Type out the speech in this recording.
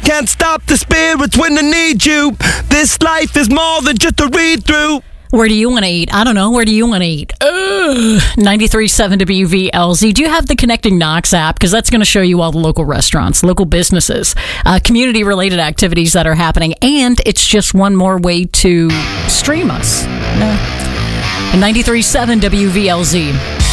can't stop the spirits when they need you. This life is more than just a read-through. Where do you want to eat? I don't know. Where do you want to eat? 93.7 WVLZ. Do you have the Connecting Knox app? Because that's going to show you all the local restaurants, local businesses, community-related activities that are happening. And it's just one more way to stream us. 93.7 WVLZ.